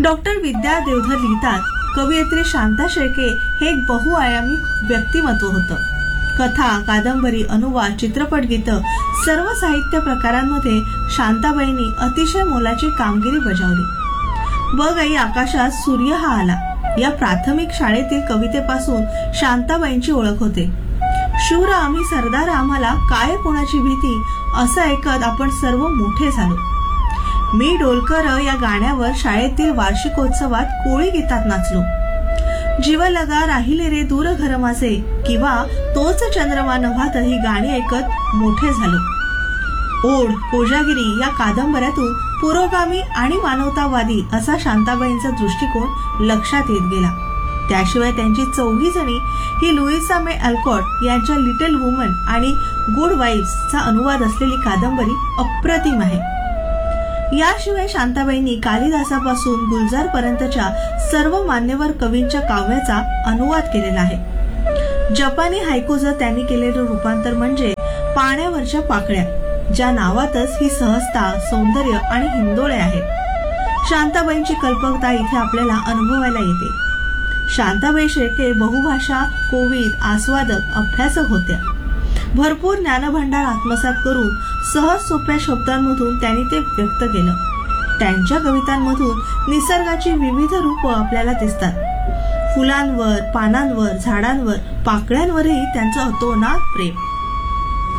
Doctor Vidya Deodhar लिहितात, कवयित्री शांता शेळके हे एक बहुआयामी व्यक्तिमत्व होतं. कथा, कादंबरी, अनुवाद, चित्रपट गीतं सर्व साहित्य प्रकारांमध्ये शांताबाईंनी अतिशय मोलाची कामगिरी बजावली. बघ आई आकाशात सूर्य हा आला या प्राथमिक शाळेतील कवितेपासून शांताबाईंची ओळख होते. शूर आम्ही सरदार आम्हाला काय कोणाची भीती असं ऐकत आपण सर्व मोठे झालो. मी डोलकर या गाण्यावर शाळेतील वार्षिकोत्सवात कोळी गीतात नाचलो. जीव लगा राहिले रे दूर घर माझे किंवा तोच चंद्रमा नभात ही गाणी ऐकत मोठे झालो. ओढ, कोजागिरी या कादंबऱ्यातून पुरोगामी आणि मानवतावादी असा शांताबाईंचा दृष्टिकोन लक्षात येत गेला. त्याशिवाय त्यांची चौघी जणी ही लुईसा मे अल्कॉट यांच्या लिटिल वुमन आणि गुड वाईफ्सचा अनुवाद असलेली कादंबरी अप्रतिम आहे. याशिवाय शांताबाईंनी कालिदासापासून गुलजार पर्यंतच्या सर्व मान्यवर कवींच्या काव्याचा अनुवाद केलेला आहे. जपानी हायकूचं त्यांनी केलेलं रूपांतर म्हणजे पाण्यावरच्या पाकळ्या, ज्या नावातच ही सहजता, सौंदर्य आणि हिंदोळे आहेत. शांताबाईंची कल्पकता इथे आपल्याला अनुभवायला येते. शांताबाई शेळके बहुभाषा, कोविद, आस्वादक, अभ्यासक होत्या. भरपूर ज्ञानभांडार आत्मसात करून सहज सोप्या शब्दांमधून त्यांनी ते व्यक्त केलं. त्यांच्या कवितांमधून निसर्गाची विविध रूपं आपल्याला दिसतात. फुलांवर, पानांवर, झाडांवर, पाकळ्यांवरही त्यांचं अतोनात प्रेम.